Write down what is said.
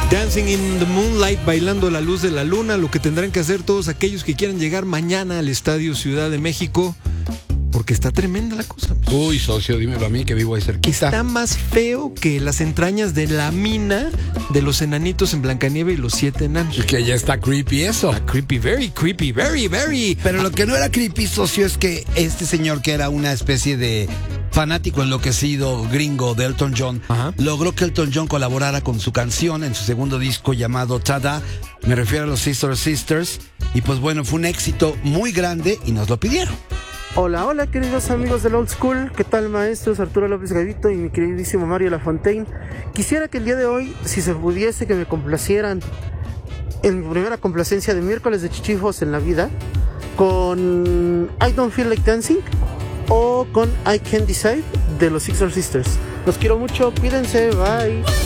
Dancing in the Moonlight, bailando a la luz de la luna, lo que tendrán que hacer todos aquellos que quieran llegar mañana al Estadio Ciudad de México, porque está tremenda la cosa. Uy, socio, dímelo a mí que vivo ahí cerquita. Está más feo que las entrañas de la mina de los enanitos en Blancanieves y los 7 enanos. Que ya está creepy eso. Está creepy, very, very. Pero lo que no era creepy, socio, es que este señor, que era una especie de fanático enloquecido gringo de Elton John, Ajá. logró que Elton John colaborara con su canción en su segundo disco llamado Tada. Me refiero a los Sister Sisters. Y pues bueno, fue un éxito muy grande y nos lo pidieron. Hola, hola queridos amigos del Old School, ¿qué tal maestros? Arturo López Gavito y mi queridísimo Mario Lafontaine. Quisiera que el día de hoy, si se pudiese, que me complacieran en mi primera complacencia de miércoles de chichifos en la vida, con I Don't Feel Like Dancing o con I Can't Decide de los Sixer Sisters. Los quiero mucho, cuídense, bye.